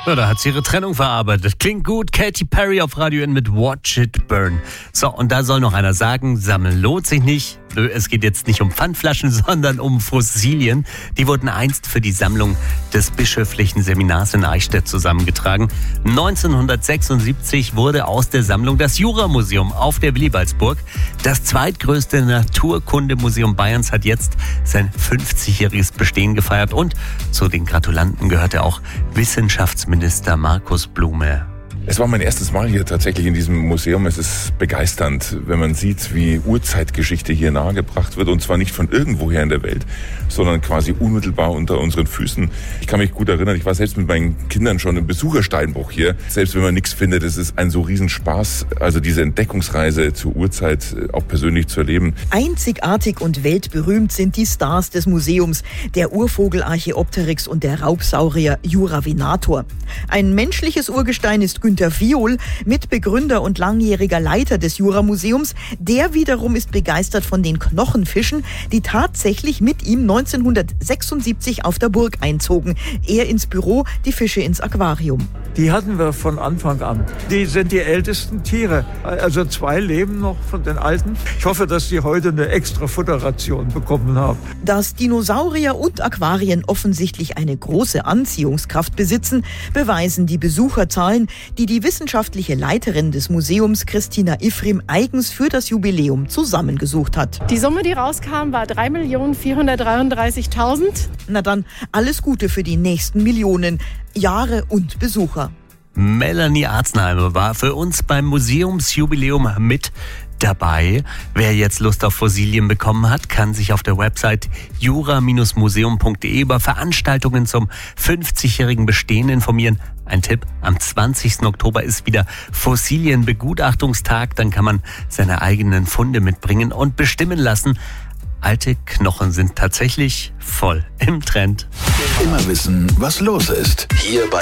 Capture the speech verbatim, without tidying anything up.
Ja, da hat sie ihre Trennung verarbeitet. Klingt gut. Katy Perry auf Radio N mit Watch It Burn. So, und da soll noch einer sagen, sammeln lohnt sich nicht. Nö, es geht jetzt nicht um Pfandflaschen, sondern um Fossilien. Die wurden einst für die Sammlung des bischöflichen Seminars in Eichstätt zusammengetragen. neunzehnhundertsechsundsiebzig wurde aus der Sammlung das Juramuseum auf der Willibaldsburg. Das zweitgrößte Naturkundemuseum Bayerns hat jetzt sein fünfzigjähriges Bestehen gefeiert. Und zu den Gratulanten gehörte auch Wissenschaftsminister Markus Blume. Es war mein erstes Mal hier tatsächlich in diesem Museum. Es ist begeisternd, wenn man sieht, wie Urzeitgeschichte hier nahegebracht wird. Und zwar nicht von irgendwoher in der Welt, sondern quasi unmittelbar unter unseren Füßen. Ich kann mich gut erinnern, ich war selbst mit meinen Kindern schon im Besuchersteinbruch hier. Selbst wenn man nichts findet, es ist ein so Riesenspaß, also diese Entdeckungsreise zur Urzeit auch persönlich zu erleben. Einzigartig und weltberühmt sind die Stars des Museums, der Urvogel Archaeopteryx und der Raubsaurier Juravenator. Ein menschliches Urgestein ist Günter Viol, Mitbegründer und langjähriger Leiter des Juramuseums. Der wiederum ist begeistert von den Knochenfischen, die tatsächlich mit ihm neunzehnhundertsechsundsiebzig auf der Burg einzogen. Er ins Büro, die Fische ins Aquarium. Die hatten wir von Anfang an. Die sind die ältesten Tiere. Also zwei leben noch von den alten. Ich hoffe, dass die heute eine extra Futterration bekommen haben. Dass Dinosaurier und Aquarien offensichtlich eine große Anziehungskraft besitzen, beweisen die Besucherzahlen, die die wissenschaftliche Leiterin des Museums, Christina Ifrim, eigens für das Jubiläum zusammengesucht hat. Die Summe, die rauskam, war drei Millionen vierhundertdreiunddreißigtausend. Na dann, alles Gute für die nächsten Millionen Jahre und Besucher. Melanie Arznheimer war für uns beim Museumsjubiläum mit dabei. Wer jetzt Lust auf Fossilien bekommen hat, kann sich auf der Website jura museum punkt de über Veranstaltungen zum fünfzigjährigen Bestehen informieren. Ein Tipp, am zwanzigsten Oktober ist wieder Fossilienbegutachtungstag. Dann kann man seine eigenen Funde mitbringen und bestimmen lassen. Alte Knochen sind tatsächlich voll im Trend. Immer wissen, was los ist. Hier bei